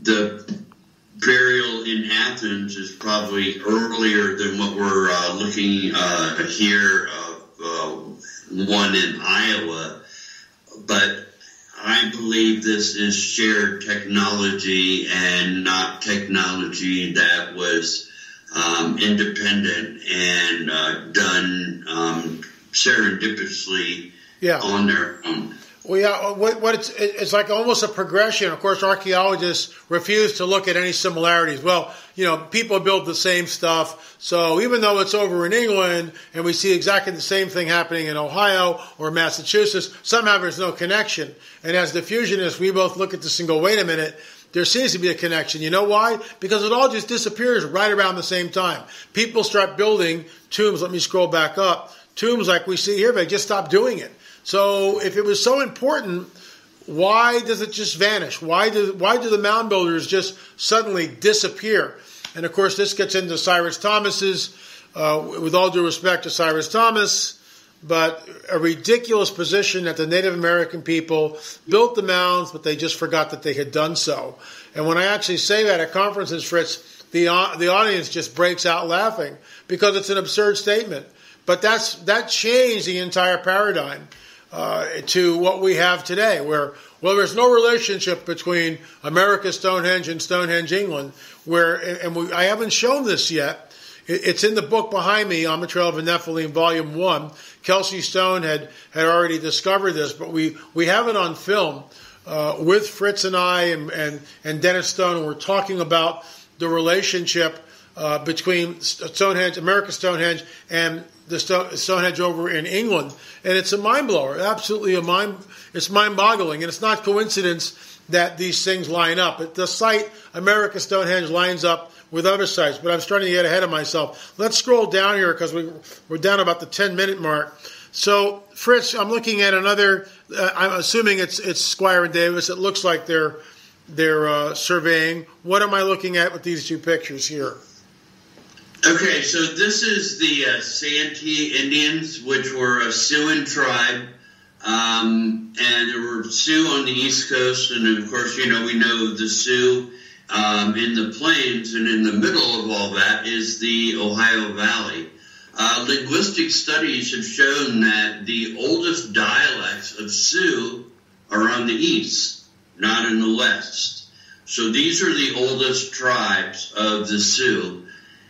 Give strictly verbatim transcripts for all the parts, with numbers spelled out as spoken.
the burial in Athens is probably earlier than what we're uh, looking uh, here, uh, uh, one in Iowa. But I believe this is shared technology and not technology that was um, independent and uh, done um, serendipitously yeah. on their own. Well, yeah, what, what it's, it's like almost a progression. Of course, archaeologists refuse to look at any similarities. Well, you know, people build the same stuff. So even though it's over in England and we see exactly the same thing happening in Ohio or Massachusetts, somehow there's no connection. And as diffusionists, we both look at this and go, wait a minute, there seems to be a connection. You know why? Because it all just disappears right around the same time. People start building tombs. Let me scroll back up. Tombs like we see here, they just stop doing it. So if it was so important, why does it just vanish? Why do, why do the mound builders just suddenly disappear? And, of course, this gets into Cyrus Thomas's, uh, with all due respect to Cyrus Thomas, but a ridiculous position that the Native American people built the mounds, but they just forgot that they had done so. And when I actually say that at conferences, Fritz, the, the audience just breaks out laughing because it's an absurd statement. But that's that changed the entire paradigm. Uh, to what we have today, where, well, there's no relationship between America's Stonehenge and Stonehenge, England, where, and we, I haven't shown this yet. It, it's in the book behind me, On the Trail of the Nephilim, Volume one. Kelsey Stone had, had already discovered this, but we, we have it on film uh, with Fritz and I and, and, and Dennis Stone, and we're talking about the relationship uh, between Stonehenge, America's Stonehenge, and the Stonehenge over in England, and it's a mind blower. Absolutely a mind. It's mind boggling, and it's not coincidence that these things line up. But the site America Stonehenge lines up with other sites. But I'm starting to get ahead of myself. Let's scroll down here because we we're down about the ten minute mark. So Fritz, I'm looking at another. Uh, I'm assuming it's it's Squire and Davis. It looks like they're they're uh, surveying. What am I looking at with these two pictures here? Okay, so this is the uh, Santee Indians, which were a Siouan tribe, um, and there were Sioux on the East Coast, and of course, you know, we know the Sioux um, in the plains, and in the middle of all that is the Ohio Valley. Uh, linguistic studies have shown that the oldest dialects of Sioux are on the east, not in the west. So these are the oldest tribes of the Sioux.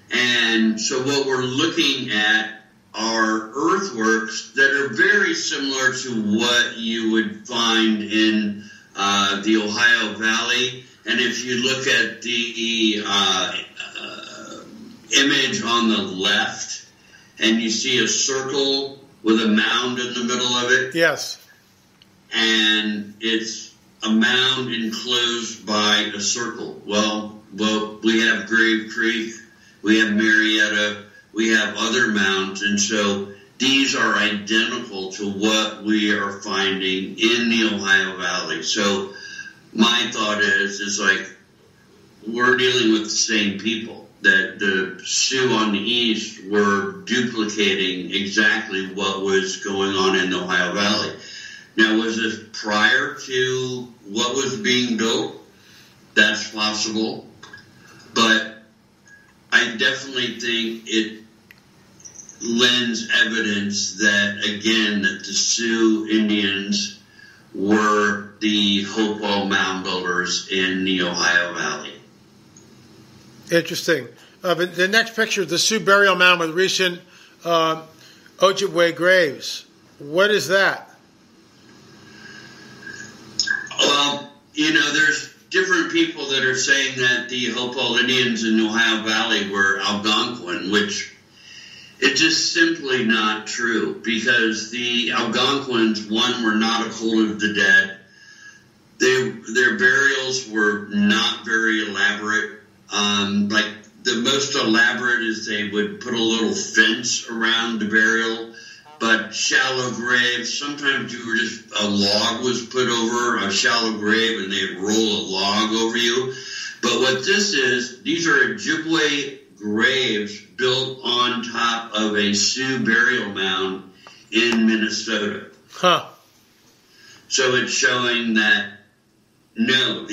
And so what we're looking at are earthworks that are very similar to what you would find in uh, the Ohio Valley. And if you look at the uh, uh, image on the left, and you see a circle with a mound in the middle of it. Yes. And it's a mound enclosed by a circle. Well, well, we have Grave Creek. We have Marietta, we have other mounds, and so these are identical to what we are finding in the Ohio Valley. So my thought is, is like, we're dealing with the same people, that the Sioux on the east were duplicating exactly what was going on in the Ohio Valley. Now, was this prior to what was being built? That's possible, but I definitely think it lends evidence that, again, that the Sioux Indians were the Hopewell mound builders in the Ohio Valley. Interesting. Uh, but the next picture is the Sioux burial mound with recent uh, Ojibwe graves. What is that? Well, you know, there's different people that are saying that the Hopewell Indians in the Ohio Valley were Algonquin, which it's just simply not true, because the Algonquins, one, were not a cult of the dead. They, their burials were not very elaborate. Um, like, the most elaborate is they would put a little fence around the burial, but shallow graves, sometimes you were just, a log was put over a shallow grave and they'd roll a log over you. But what this is, these are Ojibwe graves built on top of a Sioux burial mound in Minnesota. Huh. So it's showing that, no,